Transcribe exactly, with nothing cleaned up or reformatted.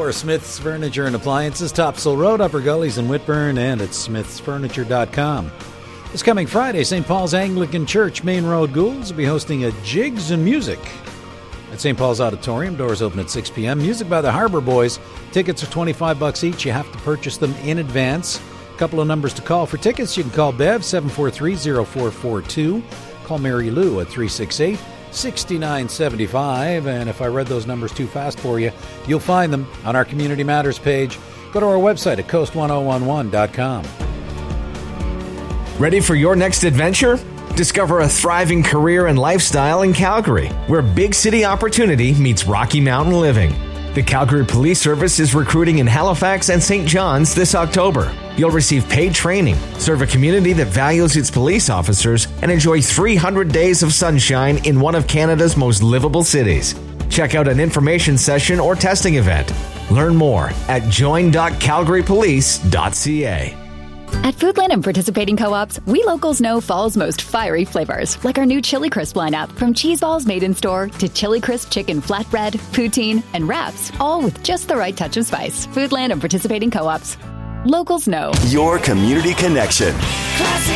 for Smith's Furniture and Appliances, Topsail Road, Upper Gullies in Whitburn, and at smiths furniture dot com. This coming Friday, Saint Paul's Anglican Church, Main Road, Goulds, will be hosting a Jigs and Music at Saint Paul's Auditorium. Doors open at six p.m. Music by the Harbor Boys. Tickets are twenty-five bucks each. You have to purchase them in advance. A couple of numbers to call for tickets. You can call Bev, seven four three, zero four four two. Call Mary Lou at three six eight, six nine seven five. And if I read those numbers too fast for you, you'll find them on our Community Matters page. Go to our website at coast ten eleven dot com. Ready for your next adventure? Discover a thriving career and lifestyle in Calgary, where big city opportunity meets Rocky Mountain living. The Calgary Police Service is recruiting in Halifax and Saint John's this October. You'll receive paid training, serve a community that values its police officers, and enjoy three hundred days of sunshine in one of Canada's most livable cities. Check out an information session or testing event. Learn more at join dot calgary police dot c a. At Foodland and participating co-ops, we locals know fall's most fiery flavors, like our new Chili Crisp lineup, from cheese balls made in store to Chili Crisp chicken flatbread, poutine, and wraps, all with just the right touch of spice. Foodland and participating co-ops. Locals know. Your community connection. Classic.